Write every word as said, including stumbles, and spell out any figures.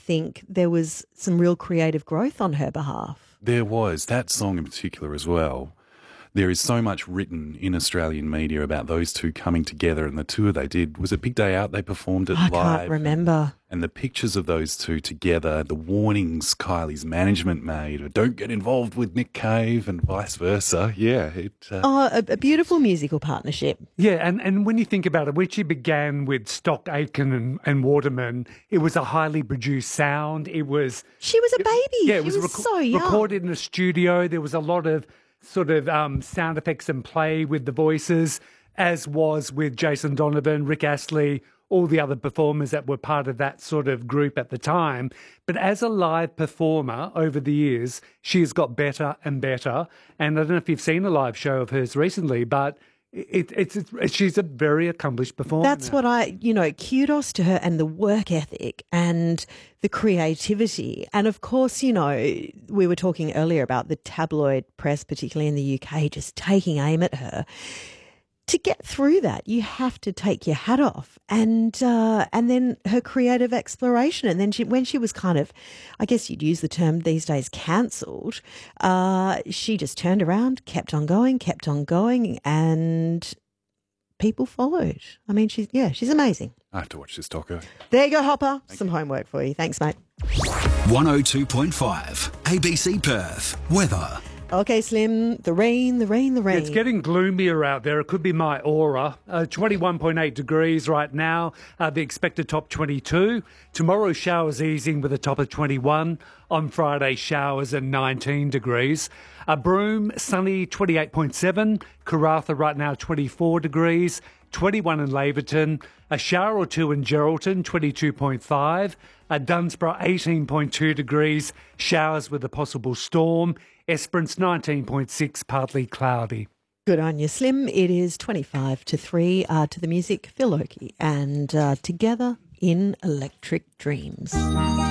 think there was some real creative growth on her behalf. There was. That song in particular as well. There is so much written in Australian media about those two coming together, and the tour they did, was it Big Day Out? They performed it I live. can't remember. And the pictures of those two together, the warnings Kylie's management made, don't get involved with Nick Cave and vice versa. Yeah. It, uh, Oh, a, a beautiful musical partnership. Yeah, and, and when you think about it, when she began with Stock Aitken and, and Waterman, it was a highly produced sound. It was... She was a baby. Yeah, it she was, was rec- so young. recorded in a studio. There was a lot of sort of um, sound effects and play with the voices, as was with Jason Donovan, Rick Astley, all the other performers that were part of that sort of group at the time. But as a live performer over the years, she has got better and better. And I don't know if you've seen a live show of hers recently, but it, it's, it's she's a very accomplished performer. That's now. what I, you know, kudos to her and the work ethic and the creativity. And of course, you know, we were talking earlier about the tabloid press, particularly in the U K, just taking aim at her. To get through that, you have to take your hat off, and uh, and then her creative exploration, and then she, when she was kind of, I guess you'd use the term these days, cancelled. Uh, she just turned around, kept on going, kept on going, and people followed. I mean, she's yeah, she's amazing. I have to watch this doco. There you go, Hopper. Some homework for you. Thanks, mate. one oh two point five A B C Perth. Weather. Okay, Slim, the rain, the rain, the rain. It's getting gloomier out there. It could be my aura. Uh, twenty-one point eight degrees right now. Uh, the expected top twenty-two. Tomorrow, showers easing with a top of twenty-one. On Friday, showers and nineteen degrees. Uh, Broome, sunny, twenty-eight point seven. Karratha right now, twenty-four degrees. twenty-one in Laverton. A shower or two in Geraldton, twenty-two point five. Uh, Dunsborough, eighteen point two degrees. Showers with a possible storm. Esperance, nineteen point six, partly cloudy. Good on you, Slim. It is twenty-five to three uh, to the music, Phil Oakey, and uh, Together in Electric Dreams.